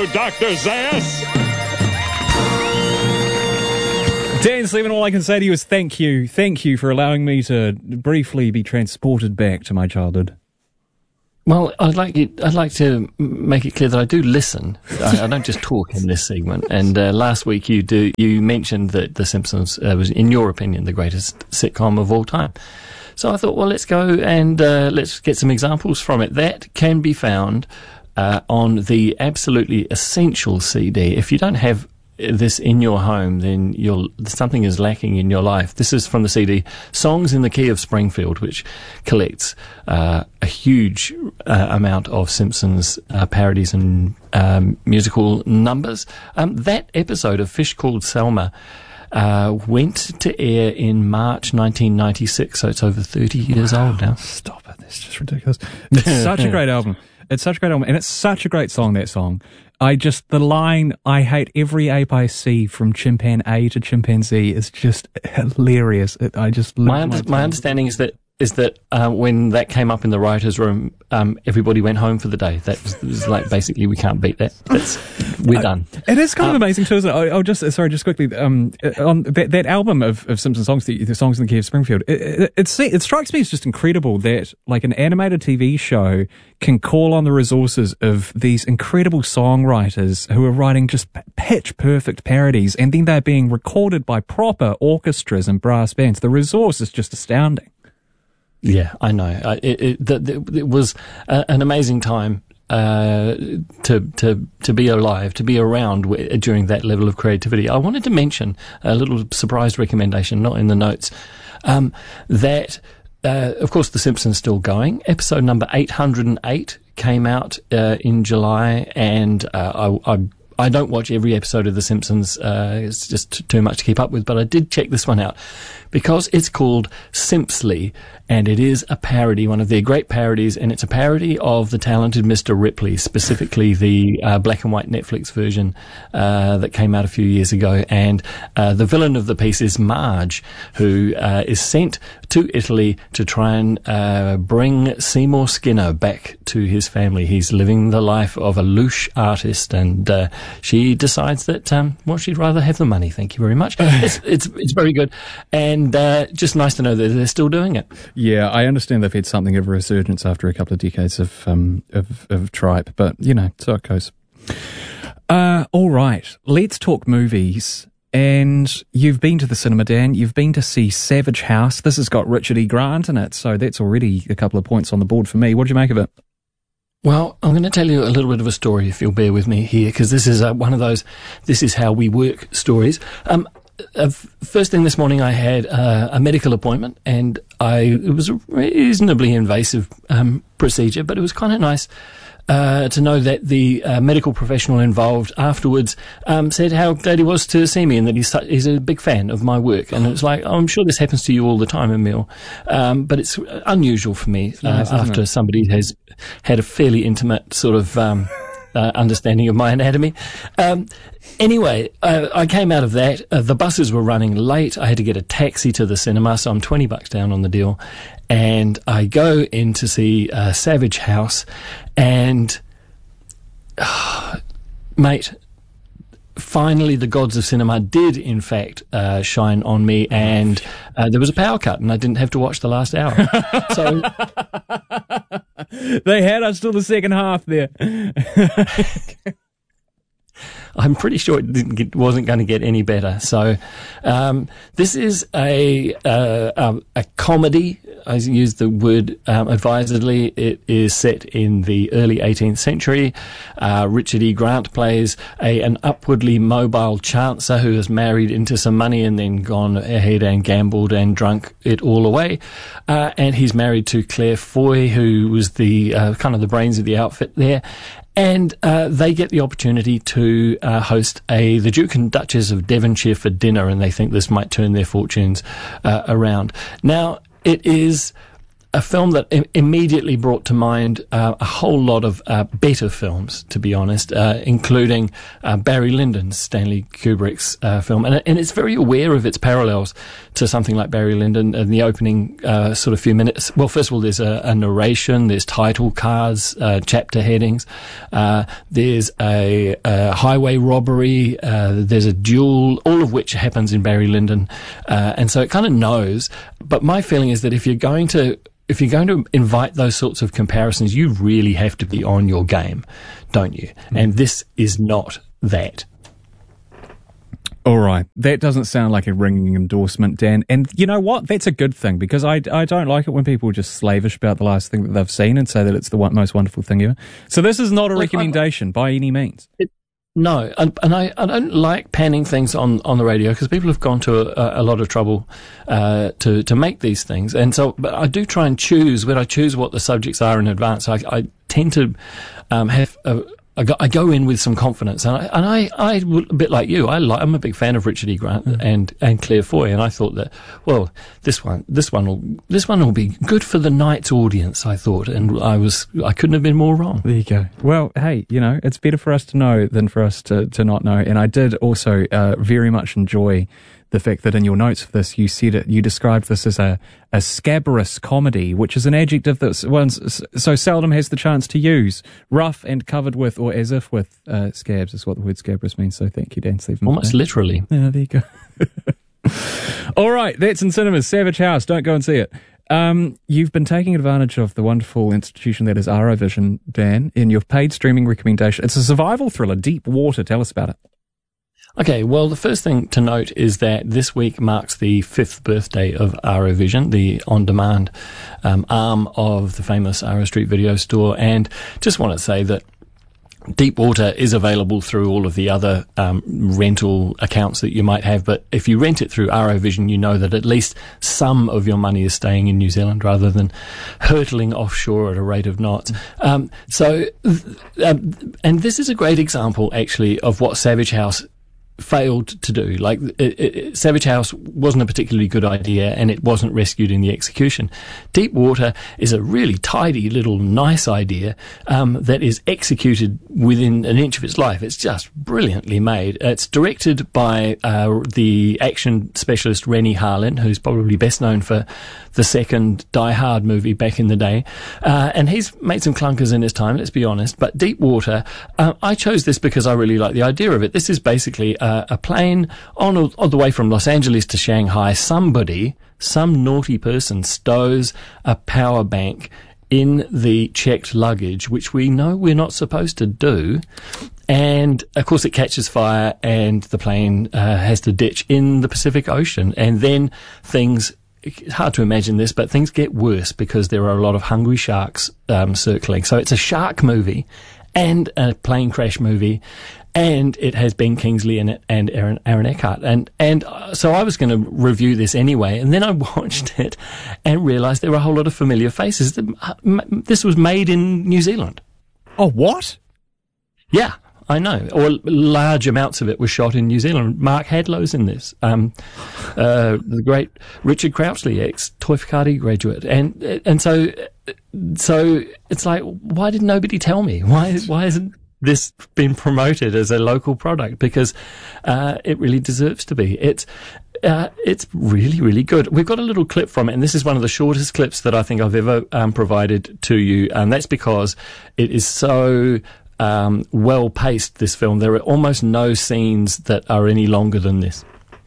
you, Dr. Zayas. Dan Sleeman, all I can say to you is thank you. Thank you for allowing me to briefly be transported back to my childhood. Well, I'd like to make it clear that I do listen. I don't just talk in this segment. And last week you mentioned that The Simpsons was, in your opinion, the greatest sitcom of all time. So I thought, well, let's go and let's get some examples from it. That can be found on the Absolutely Essential CD. If you don't have this in your home, then something is lacking in your life. This is from the CD Songs in the Key of Springfield, which collects a huge amount of Simpsons parodies and musical numbers. That episode of Fish Called Selma went to air in March 1996, so it's over 30 years old now. Stop it, that's just ridiculous. It's such a great album. It's such a great album, and it's such a great song, that song. The line, I hate every ape I see from chimpan A to chimpanzee is just hilarious. My understanding is that when that came up in the writers' room, everybody went home for the day. That was like, basically, we can't beat that. We're done. It is kind of amazing too, isn't it? Just quickly, on that album of Simpsons songs, the Songs in the Key of Springfield, it strikes me as just incredible that like an animated TV show can call on the resources of these incredible songwriters who are writing just pitch perfect parodies, and then they're being recorded by proper orchestras and brass bands. The resource is just astounding. Yeah, I know. It was an amazing time to be alive, to be around during that level of creativity. I wanted to mention a little surprise recommendation, not in the notes, that, of course, The Simpsons still going. Episode number 808 came out in July, and I don't watch every episode of The Simpsons. It's just too much to keep up with, but I did check this one out because it's called Simpsly, and it is a parody, one of their great parodies, and it's a parody of The Talented Mr. Ripley, specifically the black and white Netflix version that came out a few years ago. And the villain of the piece is Marge, who is sent to Italy to try and bring Seymour Skinner back to his family. He's living the life of a louche artist, and she decides that she'd rather have the money. Thank you very much. It's very good, and just nice to know that they're still doing it. Yeah, I understand they've had something of a resurgence after a couple of decades of tripe, but so it goes. All right, let's talk movies. And you've been to the cinema, Dan. You've been to see Savage House. This has got Richard E. Grant in it, so that's already a couple of points on the board for me. What do you make of it? Well, I'm going to tell you a little bit of a story, if you'll bear with me here, because this is one of those "this is how we work" stories. First thing this morning, I had a medical appointment, and it was a reasonably invasive procedure, but it was kind of nice to know that the medical professional involved afterwards said how glad he was to see me and that he's a big fan of my work. And it's like, I'm sure this happens to you all the time, Emil, but it's unusual for me after somebody has had a fairly intimate sort of understanding of my anatomy. Anyway, I came out of that. The buses were running late. I had to get a taxi to the cinema, so I'm $20 down on the deal. And I go in to see Savage House, and mate, finally the gods of cinema did in fact shine on me, and there was a power cut and I didn't have to watch the last hour. So they had us till the second half there. I'm pretty sure it wasn't going to get any better. So this is a comedy. I use the word advisedly. It is set in the early 18th century. Richard E. Grant plays an upwardly mobile chancer who has married into some money and then gone ahead and gambled and drunk it all away. And he's married to Claire Foy, who was the kind of the brains of the outfit there. And they get the opportunity to host the Duke and Duchess of Devonshire for dinner, and they think this might turn their fortunes around. Now, it is a film that immediately brought to mind a whole lot of better films, to be honest, including Barry Lyndon's, Stanley Kubrick's film. And it's very aware of its parallels to something like Barry Lyndon in the opening sort of few minutes. Well, first of all, there's a narration, there's title cards, chapter headings, there's a highway robbery, there's a duel, all of which happens in Barry Lyndon. And so it kind of knows. But my feeling is that if you're going to invite those sorts of comparisons, you really have to be on your game, don't you? And this is not that. All right. That doesn't sound like a ringing endorsement, Dan. And you know what? That's a good thing, because I don't like it when people are just slavish about the last thing that they've seen and say that it's the most wonderful thing ever. So this is not a recommendation by any means. No, and I don't like panning things on the radio, because people have gone to a lot of trouble to make these things, and so but I do try and choose when I choose what the subjects are in advance. I tend to have I go in with some confidence, and I a bit like you. I'm a big fan of Richard E. Grant and Claire Foy, and I thought that, well, this one will be good for the night's audience, I thought, and I couldn't have been more wrong. There you go. Well, hey, it's better for us to know than for us to not know. And I did also very much enjoy the fact that in your notes for this, you described this as a scabrous comedy, which is an adjective that one so seldom has the chance to use. Rough and covered with, or as if with, scabs is what the word scabrous means. So thank you, Dan Stephen. Almost literally. Yeah, there you go. All right, that's in cinemas. Savage House. Don't go and see it. You've been taking advantage of the wonderful institution that is Arrowvision, Dan, in your paid streaming recommendation. It's a survival thriller, Deep Water. Tell us about it. Okay, well, the first thing to note is that this week marks the 5th birthday of Arrowvision, the on-demand arm of the famous Arrow Street video store, and just want to say that Deep Water is available through all of the other rental accounts that you might have, but if you rent it through Arrowvision, you know that at least some of your money is staying in New Zealand rather than hurtling offshore at a rate of knots. And this is a great example, actually, of what Savage House failed to do. Like, Savage House wasn't a particularly good idea, and it wasn't rescued in the execution. Deep Water is a really tidy little nice idea that is executed within an inch of its life. It's just brilliantly made. It's directed by the action specialist Rennie Harlin, who's probably best known for the second Die Hard movie back in the day, and he's made some clunkers in his time, let's be honest. But Deep Water, I chose this because I really like the idea of it. This is basically a plane on the way from Los Angeles to Shanghai. Some naughty person stows a power bank in the checked luggage, which we know we're not supposed to do. And of course it catches fire, and the plane has to ditch in the Pacific Ocean. And then it's hard to imagine this, but things get worse because there are a lot of hungry sharks circling. So it's a shark movie and a plane crash movie, and it has Ben Kingsley in it and Aaron Eckhart. And so I was going to review this anyway, and then I watched it and realised there were a whole lot of familiar faces. This was made in New Zealand. Oh, what? Yeah, I know. Or large amounts of it was shot in New Zealand. Mark Hadlow's in this. The great Richard Crouchley, ex-Toi Whakaari graduate. And so it's like, why did nobody tell me? Why isn't this been promoted as a local product? Because it really deserves to be. It's really, really good. We've got a little clip from it, and this is one of the shortest clips that I think I've ever provided to you, and that's because it is so well paced, this film. There are almost no scenes that are any longer than this.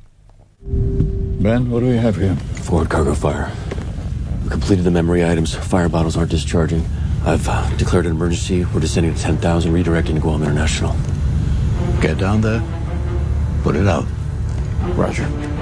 Ben, what do we have here? Forward cargo fire. We completed the memory items. Fire bottles aren't discharging. I've declared an emergency. We're descending to 10,000, redirecting to Guam International. Get down there. Put it out. Roger.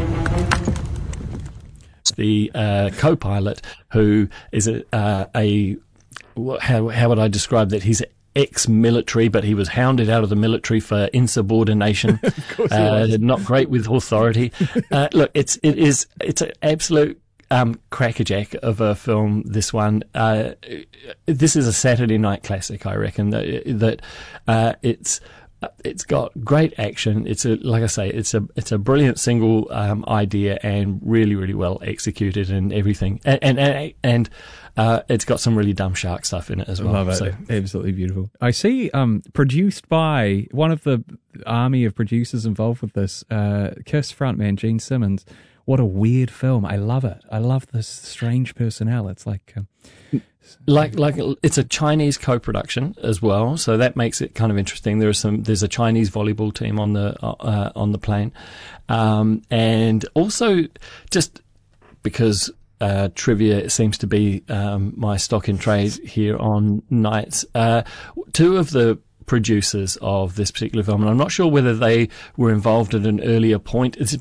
The co-pilot, who is how would I describe that? He's ex-military, but he was hounded out of the military for insubordination. Of course he was. Not great with authority. Look, it's an absolute crackerjack of a film, this one. This is a Saturday night classic, I reckon. That it's It's got great action. It's like I say, it's a brilliant single idea and really, really well executed and everything. And it's got some really dumb shark stuff in it as well. Love it. So, Absolutely beautiful. I see. Produced by one of the army of producers involved with this, Kiss frontman Gene Simmons. What a weird film! I love it. I love this strange personnel. It's like it's a Chinese co-production as well, so that makes it kind of interesting. There's a Chinese volleyball team on the plane, and also just because trivia seems to be my stock in trade here on Nights. Two of the producers of this particular film, and I'm not sure whether they were involved at an earlier point. It's